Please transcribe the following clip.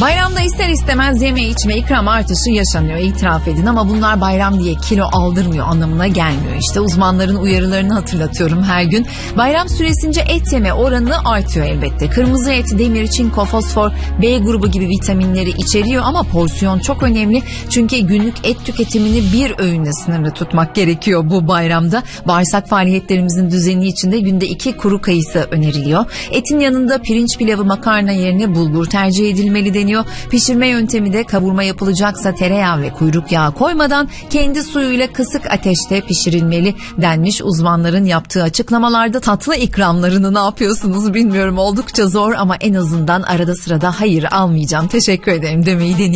Bayramda ister istemez yeme içme ikram artışı yaşanıyor, itiraf edin, ama bunlar bayram diye kilo aldırmıyor anlamına gelmiyor. İşte uzmanların uyarılarını hatırlatıyorum her gün. Bayram süresince et yeme oranı artıyor elbette. Kırmızı et demir, çinko, fosfor, B grubu gibi vitaminleri içeriyor ama porsiyon çok önemli. Çünkü günlük et tüketimini bir öğünle sınırlı tutmak gerekiyor bu bayramda. Bağırsak faaliyetlerimizin düzeni içinde günde 2 kuru kayısı öneriliyor. Etin yanında pirinç pilavı, makarna yerine bulgur tercih edilmeli deniyor. Pişirme yöntemi de kavurma yapılacaksa tereyağı ve kuyruk yağı koymadan kendi suyuyla kısık ateşte pişirilmeli denmiş uzmanların yaptığı açıklamalarda. Tatlı ikramlarını ne yapıyorsunuz bilmiyorum, oldukça zor ama en azından arada sırada hayır almayacağım, teşekkür ederim demeyi deneyim.